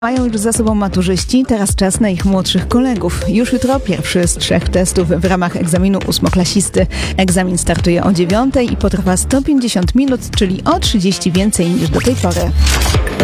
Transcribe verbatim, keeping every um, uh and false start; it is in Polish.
Mają już za sobą maturzyści, teraz czas na ich młodszych kolegów. Już jutro pierwszy z trzech testów w ramach egzaminu ósmoklasisty. Egzamin startuje o dziewiątej i potrwa sto pięćdziesiąt minut, czyli o trzydzieści więcej niż do tej pory.